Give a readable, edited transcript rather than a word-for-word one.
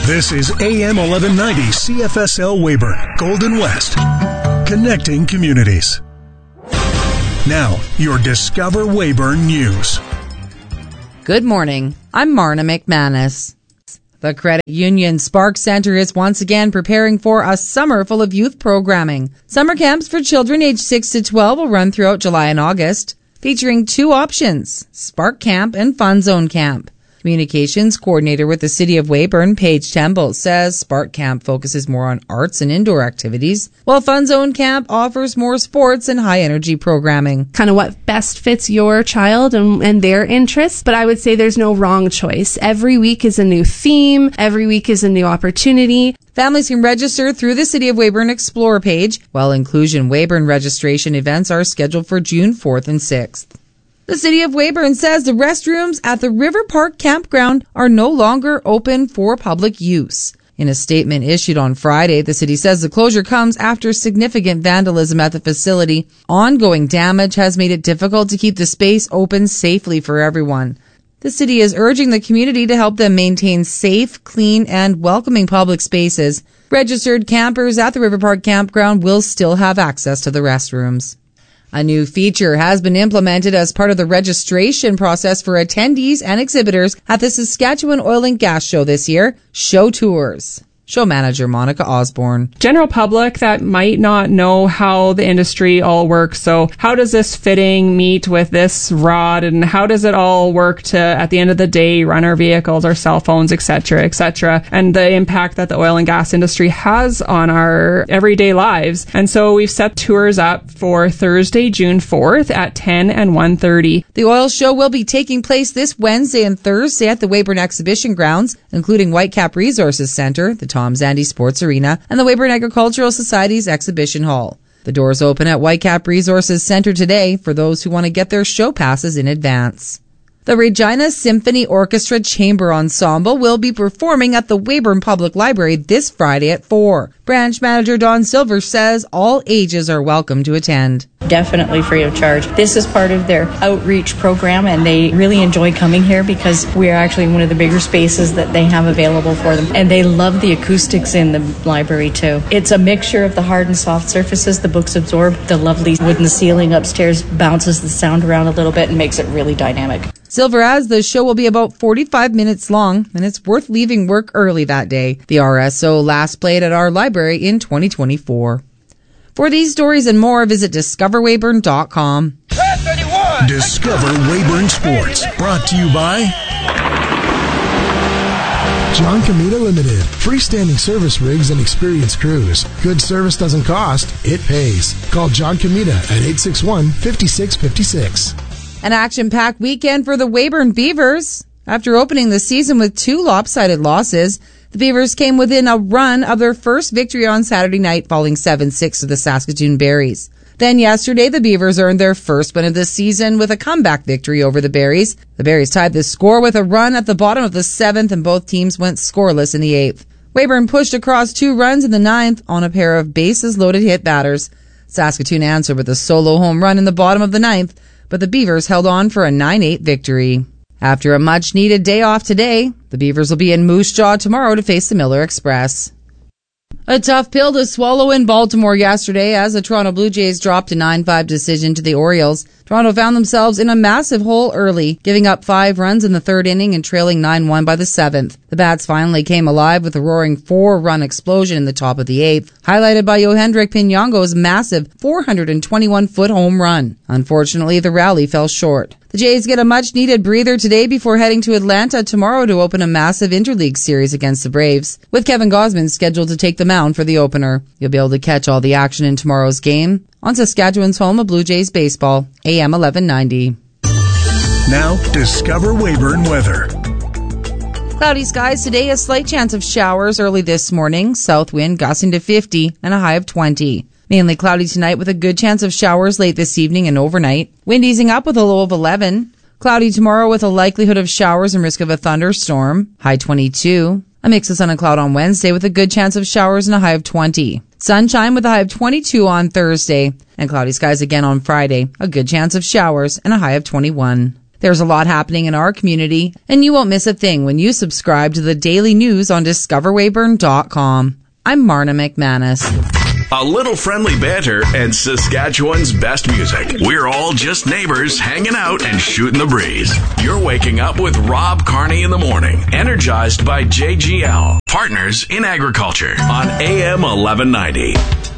This is AM 1190 CFSL Weyburn, Golden West, connecting communities. Now, your Discover Weyburn News. Good morning. I'm Marna McManus. The Credit Union Spark Center is once again preparing for a summer full of youth programming. Summer camps for children aged 6 to 12 will run throughout July and August, featuring two options, Spark Camp and Fun Zone Camp. Communications coordinator with the City of Weyburn, Paige Temple, says Spark Camp focuses more on arts and indoor activities, while Fun Zone Camp offers more sports and high-energy programming. Kind of what best fits your child and their interests, but I would say there's no wrong choice. Every week is a new theme. Every week is a new opportunity. Families can register through the City of Weyburn Explore page, while Inclusion Weyburn registration events are scheduled for June 4th and 6th. The City of Weyburn says the restrooms at the River Park Campground are no longer open for public use. In a statement issued on Friday, the city says the closure comes after significant vandalism at the facility. Ongoing damage has made it difficult to keep the space open safely for everyone. The city is urging the community to help them maintain safe, clean, and welcoming public spaces. Registered campers at the River Park Campground will still have access to the restrooms. A new feature has been implemented as part of the registration process for attendees and exhibitors at the Saskatchewan Oil and Gas Show this year, Show Tours. Show manager Monica Osborne. General public that might not know how the industry all works. So how does this fitting meet with this rod, and how does it all work to, at the end of the day, run our vehicles, our cell phones, etc., and the impact that the oil and gas industry has on our everyday lives. And so we've set tours up for Thursday, June 4th at 10 and 1:30. The oil show will be taking place this Wednesday and Thursday at the Weyburn Exhibition Grounds, including Whitecap Resources Centre, the Tom Zandy Sports Arena, and the Weyburn Agricultural Society's Exhibition Hall. The doors open at Whitecap Resources Centre today for those who want to get their show passes in advance. The Regina Symphony Orchestra Chamber Ensemble will be performing at the Weyburn Public Library this Friday at 4. Branch Manager Don Silver says all ages are welcome to attend. Definitely free of charge. This is part of their outreach program, and they really enjoy coming here because we are actually one of the bigger spaces that they have available for them. And they love the acoustics in the library too. It's a mixture of the hard and soft surfaces the books absorb. The lovely wooden ceiling upstairs bounces the sound around a little bit and makes it really dynamic. Silver adds the show will be about 45 minutes long, and it's worth leaving work early that day. The RSO last played at our library in 2024. For these stories and more, visit discoverweyburn.com. Discover Weyburn Sports, brought to you by John Comita Limited. Freestanding service rigs and experienced crews. Good service doesn't cost, it pays. Call John Comita at 861-5656. An action-packed weekend for the Weyburn Beavers. After opening the season with 2 lopsided losses, the Beavers came within a run of their first victory on Saturday night, falling 7-6 to the Saskatoon Berries. Then yesterday, the Beavers earned their first win of the season with a comeback victory over the Berries. The Berries tied the score with a run at the bottom of the 7th, and both teams went scoreless in the 8th. Weyburn pushed across 2 runs in the 9th on a pair of bases-loaded hit batters. Saskatoon answered with a solo home run in the bottom of the 9th, but the Beavers held on for a 9-8 victory. After a much-needed day off today, the Beavers will be in Moose Jaw tomorrow to face the Miller Express. A tough pill to swallow in Baltimore yesterday as the Toronto Blue Jays dropped a 9-5 decision to the Orioles. Toronto found themselves in a massive hole early, giving up 5 runs in the 3rd inning and trailing 9-1 by the 7th. The Bats finally came alive with a roaring 4-run explosion in the top of the 8th, highlighted by Yohendrick Pinongo's massive 421-foot home run. Unfortunately, the rally fell short. The Jays get a much-needed breather today before heading to Atlanta tomorrow to open a massive interleague series against the Braves, with Kevin Gausman scheduled to take the mound for the opener. You'll be able to catch all the action in tomorrow's game on Saskatchewan's home of Blue Jays baseball, AM 1190. Now, Discover Weyburn weather. Cloudy skies today, a slight chance of showers early this morning, south wind gusting to 50 and a high of 20. Mainly cloudy tonight with a good chance of showers late this evening and overnight. Wind easing up with a low of 11. Cloudy tomorrow with a likelihood of showers and risk of a thunderstorm. High 22. A mix of sun and cloud on Wednesday with a good chance of showers and a high of 20. Sunshine with a high of 22 on Thursday. And cloudy skies again on Friday. A good chance of showers and a high of 21. There's a lot happening in our community, and you won't miss a thing when you subscribe to the daily news on discoverweyburn.com. I'm Marna McManus. A little friendly banter and Saskatchewan's best music. We're all just neighbors hanging out and shooting the breeze. You're waking up with Rob Carney in the morning, energized by JGL, Partners in Agriculture on AM 1190.